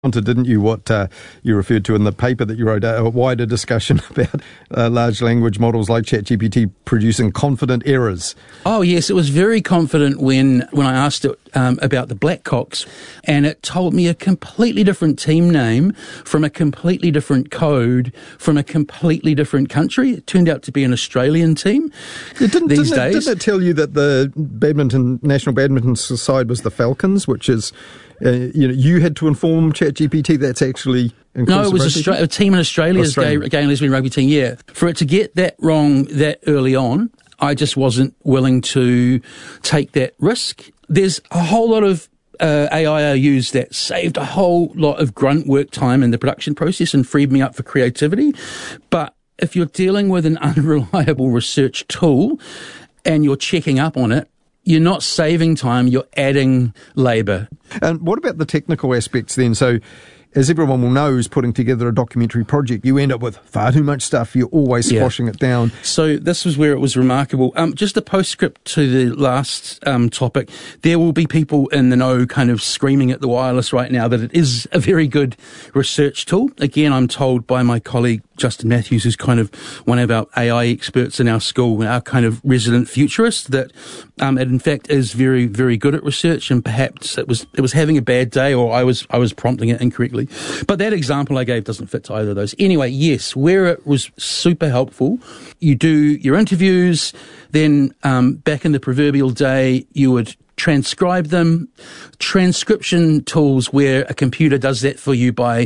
didn't you, what you referred to in the paper that you wrote, a wider discussion about large language models like ChatGPT producing confident errors? Oh, yes, it was very confident when I asked it about the Blackhawks, and it told me a completely different team name from a completely different code from a completely different country. It turned out to be an Australian team Didn't it tell you that the national badminton side was the Falcons, which is... you had to inform ChatGPT that's actually... No, it was a team in Australia's gay and lesbian rugby team, yeah. For it to get that wrong that early on, I just wasn't willing to take that risk. There's a whole lot of AI I used that saved a whole lot of grunt work time in the production process and freed me up for creativity. But if you're dealing with an unreliable research tool and you're checking up on it, you're not saving time, you're adding labour. And what about the technical aspects then? So, as everyone will know who's putting together a documentary project, you end up with far too much stuff. You're always squashing it down. So this was where it was remarkable. Just a postscript to the last topic. There will be people in the know kind of screaming at the wireless right now that it is a very good research tool. Again, I'm told by my colleague Justin Matthews, who's kind of one of our AI experts in our school, our kind of resident futurist, that it in fact is very, very good at research, and perhaps it was having a bad day, or I was prompting it incorrectly. But that example I gave doesn't fit to either of those. Anyway, yes, where it was super helpful, you do your interviews, then back in the proverbial day, you would transcribe them. Transcription tools where a computer does that for you by,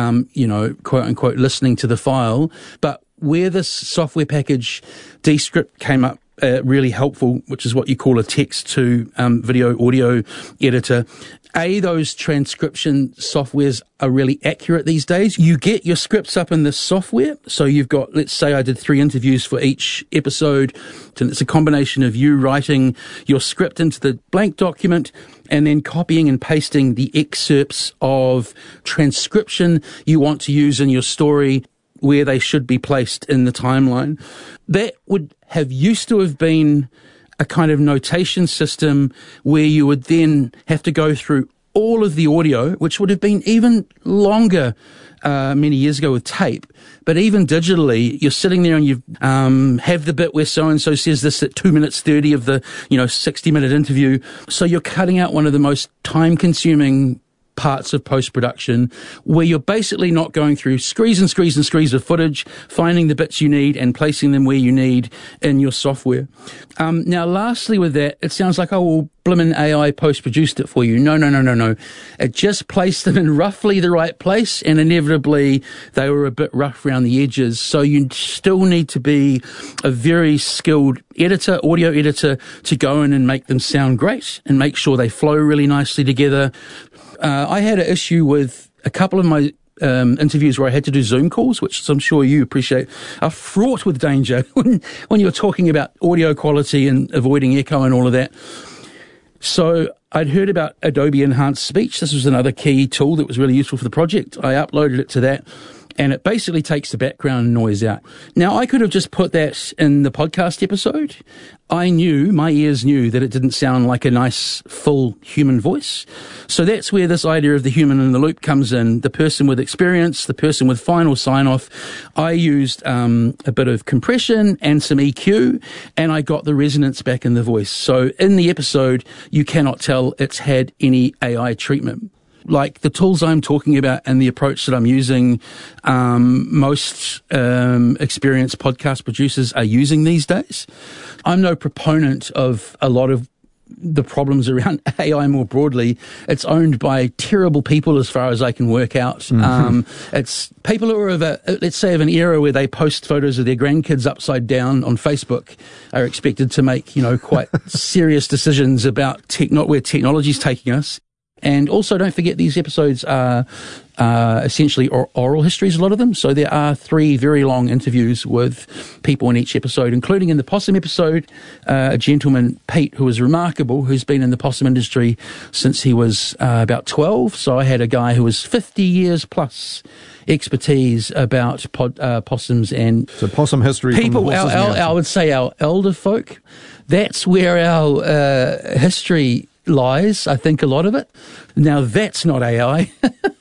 quote unquote, listening to the file. But where this software package Descript came up, really helpful, which is what you call a text to video audio editor. Those transcription softwares are really accurate these days. You get your scripts up in this software. So you've got, let's say I did 3 interviews for each episode. And it's a combination of you writing your script into the blank document and then copying and pasting the excerpts of transcription you want to use in your story where they should be placed in the timeline. That would have used to have been a kind of notation system where you would then have to go through all of the audio, which would have been even longer many years ago with tape. But even digitally, you're sitting there and you have the bit where so-and-so says this at 2 minutes 30 of the 60-minute interview. So you're cutting out one of the most time-consuming parts of post-production, where you're basically not going through screes and screes and screes of footage, finding the bits you need and placing them where you need in your software. Now, lastly with that, it sounds like, blimmin' AI post-produced it for you. No. It just placed them in roughly the right place, and inevitably they were a bit rough around the edges. So you still need to be a very skilled audio editor, to go in and make them sound great and make sure they flow really nicely together. I had an issue with a couple of my interviews where I had to do Zoom calls, which I'm sure you appreciate, are fraught with danger when you're talking about audio quality and avoiding echo and all of that. So I'd heard about Adobe Enhanced Speech. This was another key tool that was really useful for the project. I uploaded it to that, and it basically takes the background noise out. Now, I could have just put that in the podcast episode. My ears knew that it didn't sound like a nice, full human voice. So that's where this idea of the human in the loop comes in, the person with experience, the person with final sign-off. I used a bit of compression and some EQ, and I got the resonance back in the voice. So in the episode, you cannot tell it's had any AI treatment. Like the tools I'm talking about and the approach that I'm using, most experienced podcast producers are using these days. I'm no proponent of a lot of the problems around AI more broadly. It's owned by terrible people as far as I can work out. Mm-hmm. It's people who are of an era where they post photos of their grandkids upside down on Facebook are expected to make, quite serious decisions about where technology's taking us. And also, don't forget, these episodes are essentially oral histories, a lot of them. So there are 3 very long interviews with people in each episode, including in the possum episode, a gentleman, Pete, who is remarkable, who's been in the possum industry since he was about 12. So I had a guy who was 50 years plus expertise about possums and... So possum history people, I would say our elder folk. That's where our history lies, I think, a lot of it. Now, that's not AI.